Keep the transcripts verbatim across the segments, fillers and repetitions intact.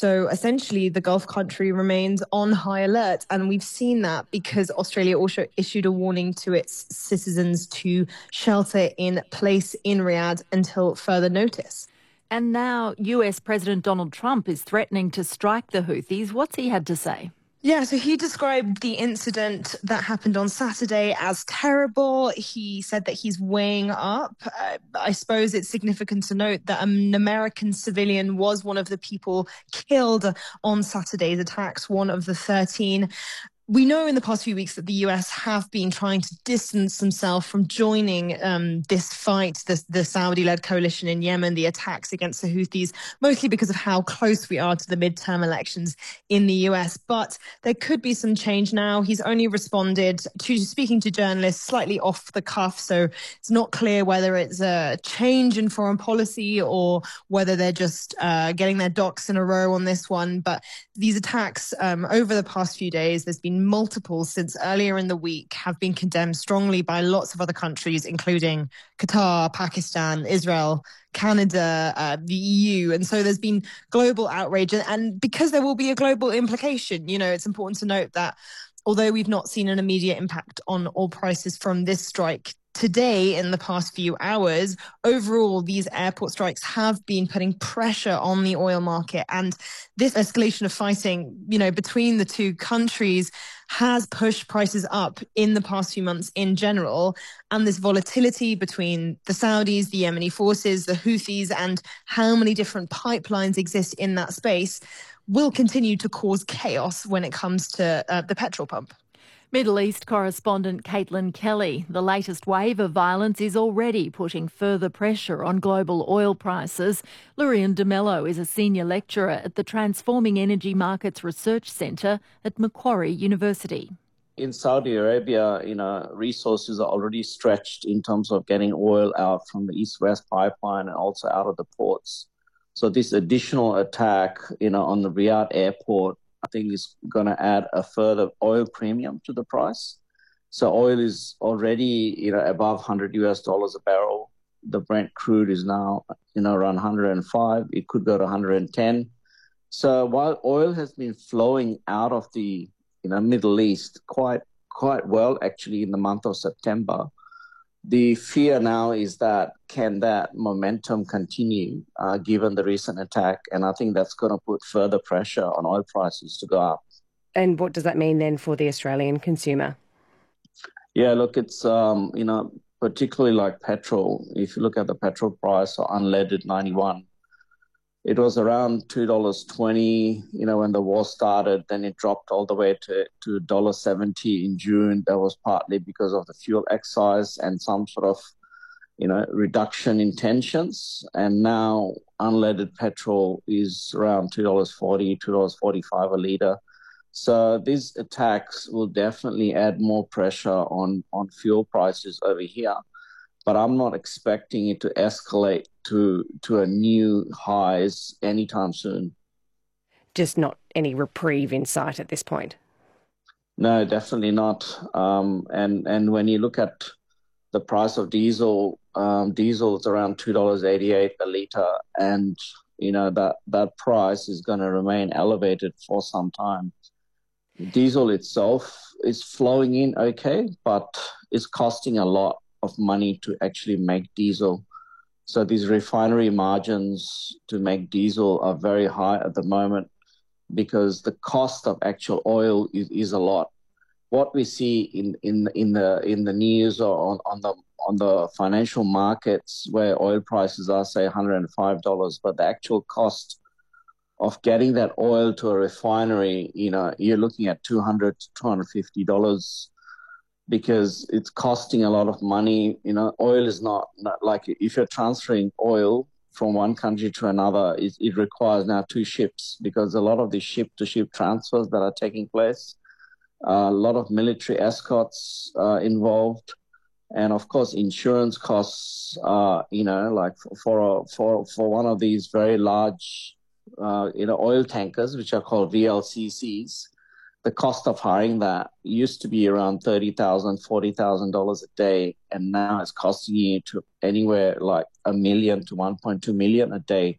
So essentially, the Gulf country remains on high alert. And we've seen that because Australia also issued a warning to its citizens to shelter in place in Riyadh until further notice. And now U S President Donald Trump is threatening to strike the Houthis. What's he had to say? Yeah, so he described the incident that happened on Saturday as terrible. He said that he's weighing up. Uh, I suppose it's significant to note that an American civilian was one of the people killed on Saturday's attacks, one of the thirteen. We know in the past few weeks that the U S have been trying to distance themselves from joining um, this fight, the, the Saudi-led coalition in Yemen, the attacks against the Houthis, mostly because of how close we are to the midterm elections in the U S. But there could be some change now. He's only responded to speaking to journalists slightly off the cuff, so it's not clear whether it's a change in foreign policy or whether they're just uh, getting their ducks in a row on this one. But these attacks um, over the past few days, there's been multiple since earlier in the week, have been condemned strongly by lots of other countries, including Qatar, Pakistan, Israel, Canada, uh, the E U. And so there's been global outrage. And because there will be a global implication, you know, it's important to note that although we've not seen an immediate impact on oil prices from this strike today in the past few hours, overall, these airport strikes have been putting pressure on the oil market. And this escalation of fighting, you know, between the two countries has pushed prices up in the past few months in general. And this volatility between the Saudis, the Yemeni forces, the Houthis, and how many different pipelines exist in that space will continue to cause chaos when it comes to uh, the petrol pump. Middle East correspondent Caitlin Kelly. The latest wave of violence is already putting further pressure on global oil prices. Lurian de Mello is a senior lecturer at the Transforming Energy Markets Research Centre at Macquarie University. In Saudi Arabia, you know, resources are already stretched in terms of getting oil out from the East-West pipeline and also out of the ports. So this additional attack, you know, on the Riyadh airport, I think is going to add a further oil premium to the price. So oil is already, you know, above one hundred US dollars a barrel. The Brent crude is now, you know, around one hundred five. It could go to one hundred ten. So while oil has been flowing out of the, you know, Middle East quite quite well actually in the month of September, the fear now is that can that momentum continue uh, given the recent attack? And I think that's going to put further pressure on oil prices to go up. And what does that mean then for the Australian consumer? Yeah, look, it's, um, you know, particularly like petrol. If you look at the petrol price or unleaded ninety-one, it was around two dollars twenty, you know, when the war started. Then it dropped all the way to, to one dollar seventy in June. That was partly because of the fuel excise and some sort of, you know, reduction in tensions. And now unleaded petrol is around two dollars forty, two dollars forty-five a litre. So these attacks will definitely add more pressure on, on fuel prices over here. But I'm not expecting it to escalate to to a new highs anytime soon. Just not any reprieve in sight at this point? No, definitely not. Um, and, and when you look at the price of diesel, um, diesel is around two dollars eighty-eight a litre. And, you know, that, that price is going to remain elevated for some time. Diesel itself is flowing in okay, but it's costing a lot of money to actually make diesel. So these refinery margins to make diesel are very high at the moment because the cost of actual oil is, is a lot. What we see in, in, in the in the news or on, on the on the financial markets where oil prices are, say, one hundred five dollars, but the actual cost of getting that oil to a refinery, you know, you're looking at two hundred to two hundred fifty dollars. Because it's costing a lot of money. You know, oil is not, not like if you're transferring oil from one country to another, it, it requires now two ships because a lot of the ship-to-ship transfers that are taking place, uh, a lot of military escorts uh, involved, and of course insurance costs. Uh, you know, like for for for one of these very large, uh, you know, oil tankers, which are called V L C Cs. The cost of hiring that used to be around thirty thousand dollars, forty thousand dollars a day, and now it's costing you to anywhere like a million to one point two million a day.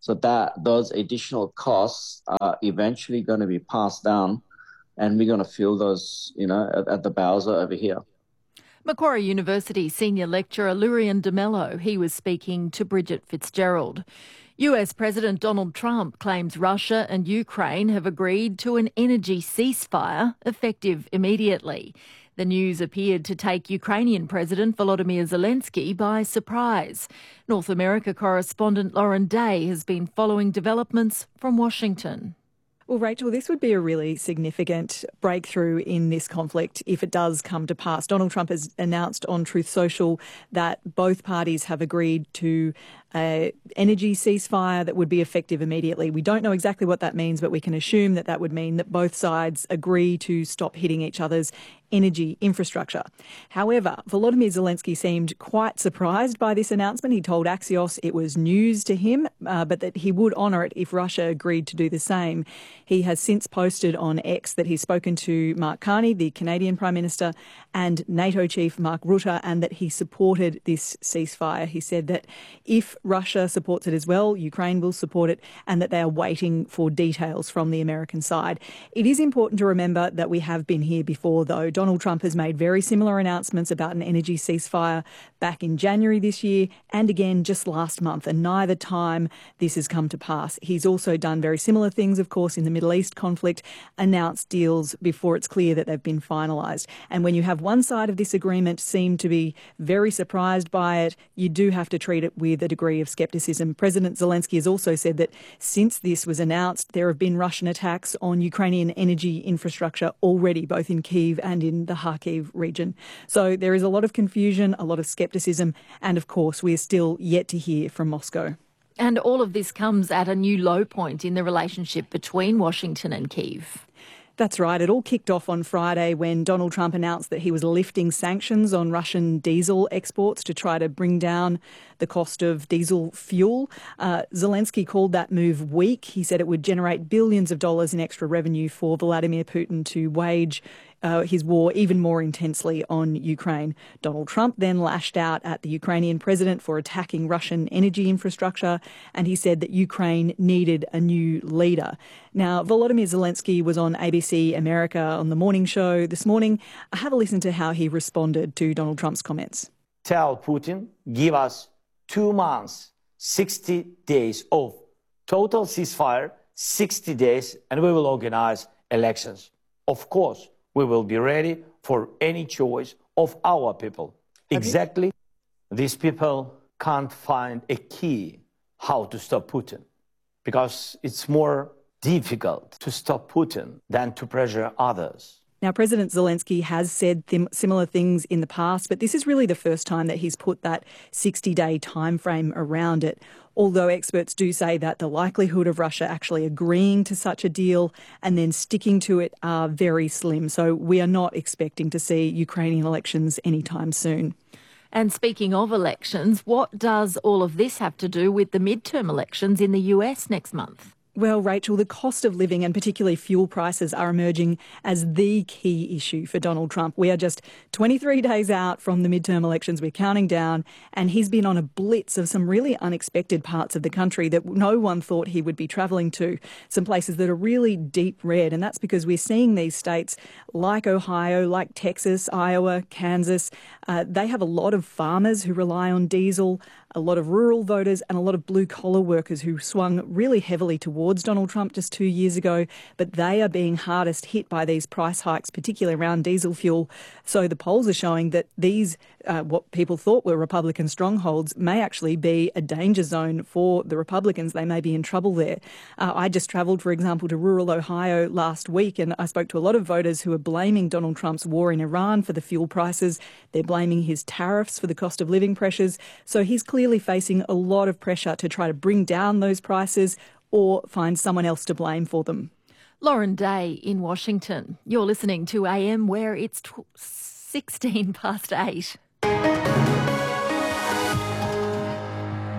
So that those additional costs are eventually going to be passed down, and we're going to feel those, you know, at, at the Bowser over here. Macquarie University senior lecturer Lurian De Mello, he was speaking to Bridget Fitzgerald. U S President Donald Trump claims Russia and Ukraine have agreed to an energy ceasefire effective immediately. The news appeared to take Ukrainian President Volodymyr Zelensky by surprise. North America correspondent Lauren Day has been following developments from Washington. Well, Rachel, this would be a really significant breakthrough in this conflict if it does come to pass. Donald Trump has announced on Truth Social that both parties have agreed to an energy ceasefire that would be effective immediately. We don't know exactly what that means, but we can assume that that would mean that both sides agree to stop hitting each other's energy infrastructure. However, Volodymyr Zelensky seemed quite surprised by this announcement. He told Axios it was news to him, uh, but that he would honour it if Russia agreed to do the same. He has since posted on X that he's spoken to Mark Carney, the Canadian Prime Minister, and NATO Chief Mark Rutte, and that he supported this ceasefire. He said that if Russia supports it as well, Ukraine will support it, and that they are waiting for details from the American side. It is important to remember that we have been here before, though. Donald Trump has made very similar announcements about an energy ceasefire back in January this year and again just last month, and neither time this has come to pass. He's also done very similar things, of course, in the Middle East conflict, announced deals before it's clear that they've been finalised. And when you have one side of this agreement seem to be very surprised by it, you do have to treat it with a degree of scepticism. President Zelensky has also said that since this was announced, there have been Russian attacks on Ukrainian energy infrastructure already, both in Kyiv and in the Kharkiv region. So there is a lot of confusion, a lot of scepticism, and of course we are still yet to hear from Moscow. And all of this comes at a new low point in the relationship between Washington and Kyiv. That's right. It all kicked off on Friday when Donald Trump announced that he was lifting sanctions on Russian diesel exports to try to bring down the cost of diesel fuel. Uh, Zelensky called that move weak. He said it would generate billions of dollars in extra revenue for Vladimir Putin to wage Uh, his war even more intensely on Ukraine. Donald Trump then lashed out at the Ukrainian president for attacking Russian energy infrastructure, and he said that Ukraine needed a new leader. Now, Volodymyr Zelensky was on A B C America on the morning show this morning. Have a listen to how he responded to Donald Trump's comments. Tell Putin, give us two months, sixty days of total ceasefire, sixty days, and we will organize elections. Of course, we will be ready for any choice of our people. Exactly. These people can't find a key how to stop Putin, because it's more difficult to stop Putin than to pressure others. Now, President Zelensky has said th- similar things in the past, but this is really the first time that he's put that sixty-day time frame around it. Although experts do say that the likelihood of Russia actually agreeing to such a deal and then sticking to it are very slim. So we are not expecting to see Ukrainian elections anytime soon. And speaking of elections, what does all of this have to do with the midterm elections in the U S next month? Well, Rachel, the cost of living and particularly fuel prices are emerging as the key issue for Donald Trump. We are just twenty-three days out from the midterm elections. We're counting down, and he's been on a blitz of some really unexpected parts of the country that no one thought he would be travelling to, some places that are really deep red. And that's because we're seeing these states like Ohio, like Texas, Iowa, Kansas. Uh, they have a lot of farmers who rely on diesel, a lot of rural voters and a lot of blue-collar workers who swung really heavily towards Donald Trump just two years ago, but they are being hardest hit by these price hikes, particularly around diesel fuel. So the polls are showing that these, uh, what people thought were Republican strongholds, may actually be a danger zone for the Republicans. They may be in trouble there. Uh, I just travelled, for example, to rural Ohio last week, and I spoke to a lot of voters who are blaming Donald Trump's war in Iran for the fuel prices. They're blaming his tariffs for the cost of living pressures. So he's clearly facing a lot of pressure to try to bring down those prices or find someone else to blame for them. Lauren Day in Washington. You're listening to A M, where it's tw- sixteen past eight.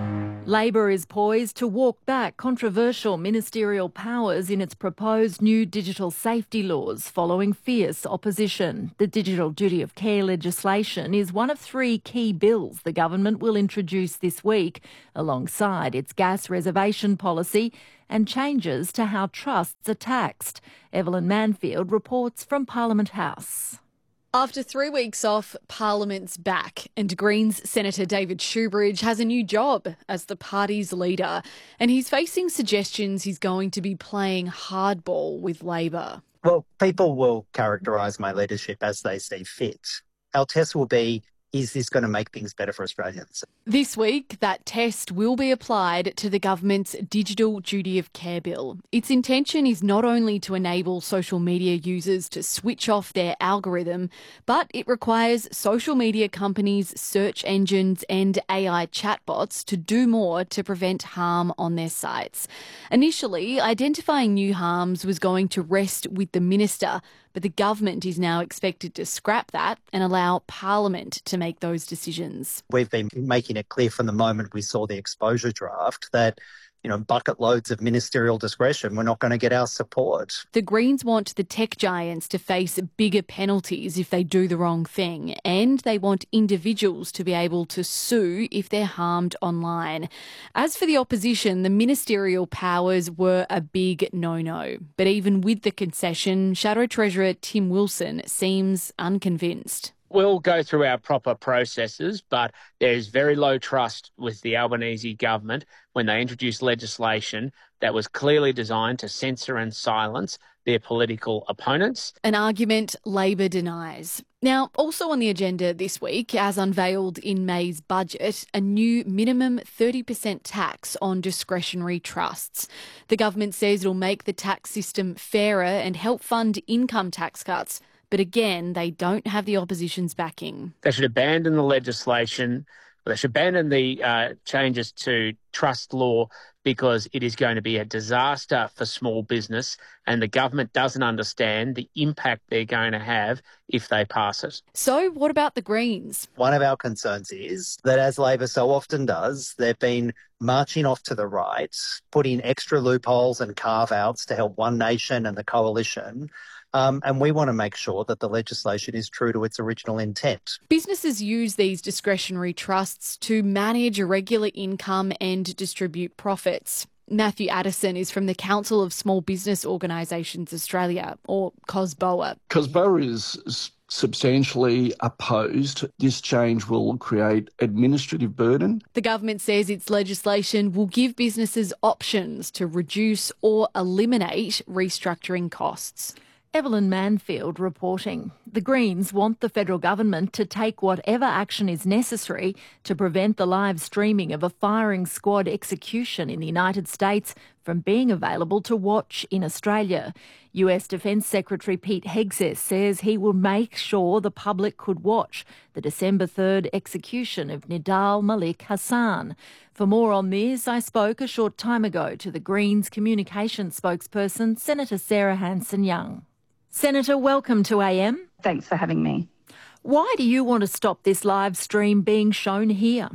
Labor is poised to walk back controversial ministerial powers in its proposed new digital safety laws following fierce opposition. The digital duty of care legislation is one of three key bills the government will introduce this week, alongside its gas reservation policy and changes to how trusts are taxed. Evelyn Manfield reports from Parliament House. After three weeks off, Parliament's back, and Greens Senator David Shoebridge has a new job as the party's leader, and he's facing suggestions he's going to be playing hardball with Labor. Well, people will characterise my leadership as they see fit. Our test will be, is this going to make things better for Australians? This week, that test will be applied to the government's Digital Duty of Care bill. Its intention is not only to enable social media users to switch off their algorithm, but it requires social media companies, search engines and A I chatbots to do more to prevent harm on their sites. Initially, identifying new harms was going to rest with the minister, but the government is now expected to scrap that and allow Parliament to make those decisions. We've been making it clear from the moment we saw the exposure draft that, you know, bucket loads of ministerial discretion, we're not going to get our support. The Greens want the tech giants to face bigger penalties if they do the wrong thing, and they want individuals to be able to sue if they're harmed online. As for the opposition, the ministerial powers were a big no-no. But even with the concession, Shadow Treasurer Tim Wilson seems unconvinced. We'll go through our proper processes, but there's very low trust with the Albanese government when they introduced legislation that was clearly designed to censor and silence their political opponents. An argument Labor denies. Now, also on the agenda this week, as unveiled in May's budget, a new minimum thirty percent tax on discretionary trusts. The government says it'll make the tax system fairer and help fund income tax cuts. But again, they don't have the opposition's backing. They should abandon the legislation. They should abandon the uh, changes to trust law because it is going to be a disaster for small business, and the government doesn't understand the impact they're going to have if they pass it. So what about the Greens? One of our concerns is that, as Labor so often does, they've been marching off to the right, putting extra loopholes and carve-outs to help One Nation and the coalition. Um, and we want to make sure that the legislation is true to its original intent. Businesses use these discretionary trusts to manage irregular income and distribute profits. Matthew Addison is from the Council of Small Business Organisations Australia, or COSBOA. COSBOA is substantially opposed. This change will create administrative burden. The government says its legislation will give businesses options to reduce or eliminate restructuring costs. Evelyn Manfield reporting. The Greens want the federal government to take whatever action is necessary to prevent the live streaming of a firing squad execution in the United States from being available to watch in Australia. U S Defence Secretary Pete Hegseth says he will make sure the public could watch the December third execution of Nidal Malik Hassan. For more on this, I spoke a short time ago to the Greens communications spokesperson, Senator Sarah Hanson-Young. Senator, welcome to A M. Thanks for having me. Why do you want to stop this live stream being shown here?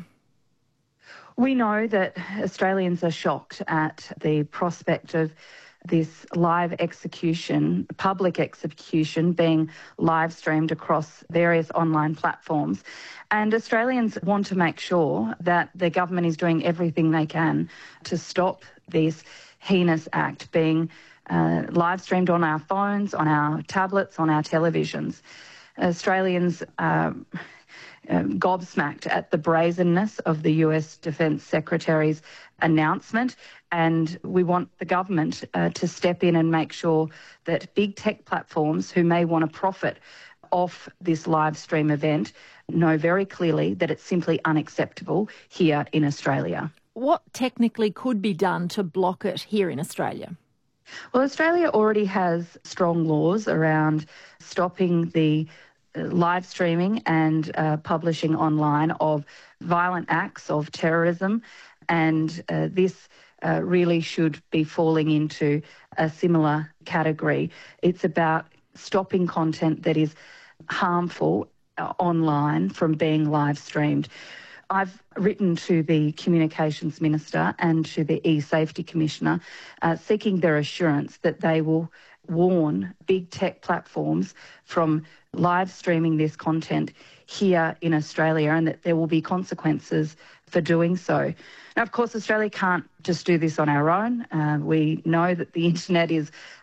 We know that Australians are shocked at the prospect of this live execution, public execution, being live streamed across various online platforms. And Australians want to make sure that the government is doing everything they can to stop this heinous act being Uh, live streamed on our phones, on our tablets, on our televisions. Australians are uh, gobsmacked at the brazenness of the U S Defence Secretary's announcement, and we want the government uh, to step in and make sure that big tech platforms who may want to profit off this live stream event know very clearly that it's simply unacceptable here in Australia. What technically could be done to block it here in Australia? Well, Australia already has strong laws around stopping the live streaming and uh, publishing online of violent acts of terrorism, and uh, this uh, really should be falling into a similar category. It's about stopping content that is harmful uh, online from being live streamed. I've written to the Communications Minister and to the E-Safety Commissioner uh, seeking their assurance that they will warn big tech platforms from live streaming this content here in Australia and that there will be consequences for doing so. Now, of course, Australia can't just do this on our own. Uh, we know that the internet is